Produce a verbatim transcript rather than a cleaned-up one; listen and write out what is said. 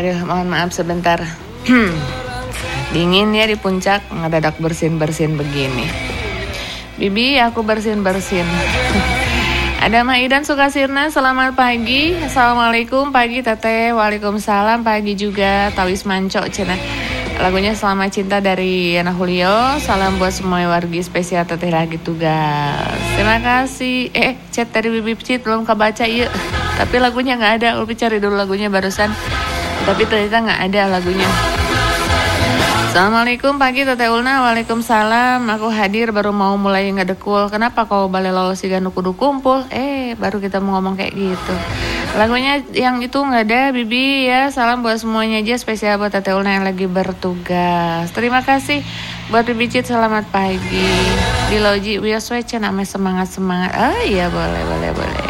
Aduh, mohon maaf sebentar. Dingin ya di puncak, ngedadak bersin-bersin begini. Bibi, aku bersin-bersin. Ada Maidan Sukasirna, selamat pagi. Assalamualaikum, pagi Teteh. Waalaikumsalam, pagi juga. Tawis Manco, cina. Lagunya Selamat Cinta dari Yana Julio. Salam buat semua wargi spesial Teteh lagi tugas. Terima kasih. Eh, chat dari Bibi Cit belum kebaca yuk. Tapi lagunya nggak ada. Upi cari dulu lagunya barusan. Tapi ternyata nggak ada lagunya. Assalamualaikum pagi Teteh Ulna. Waalaikumsalam. Aku hadir baru mau mulai ngedekul. Kenapa kau balik lolos si ganu kudu kumpul? Eh baru kita mau ngomong kayak gitu. Lagunya yang itu nggak ada Bibi ya. Salam buat semuanya aja. Spesial buat Teteh Ulna yang lagi bertugas. Terima kasih buat Bibi Cit. Selamat pagi. Di Loji Wioswe cename semangat semangat. Oh iya boleh boleh boleh.